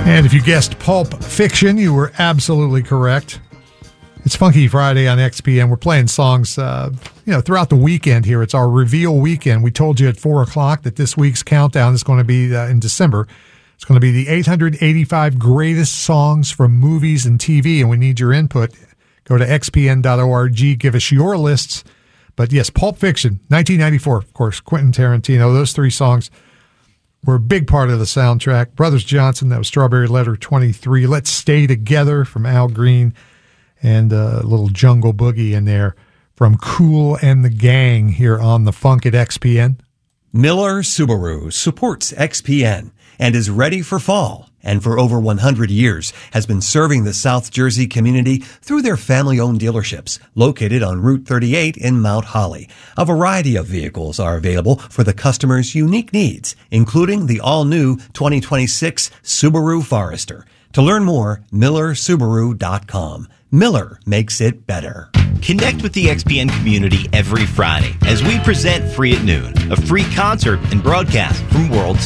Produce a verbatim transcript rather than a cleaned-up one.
And if you guessed Pulp Fiction, you were absolutely correct. It's Funky Friday on X P N. We're playing songs, uh, you know, throughout the weekend here. It's our reveal weekend. We told you at four o'clock that this week's countdown is going to be uh, in December. It's going to be the eight hundred eighty-five greatest songs from movies and T V, and we need your input. Go to x p n dot org, give us your lists. But yes, Pulp Fiction, nineteen ninety-four, of course, Quentin Tarantino. Those three songs were a big part of the soundtrack. Brothers Johnson, that was Strawberry Letter twenty-three. Let's Stay Together from Al Green. And a little Jungle Boogie in there from Kool and the Gang here on the Funk at X P N. Miller Subaru supports X P N and is ready for fall, and for over one hundred years has been serving the South Jersey community through their family-owned dealerships located on Route thirty-eight in Mount Holly. A variety of vehicles are available for the customer's unique needs, including the all-new twenty twenty-six Subaru Forester. To learn more, miller subaru dot com. Miller makes it better. Connect with the X P N community every Friday as we present Free at Noon, a free concert and broadcast from World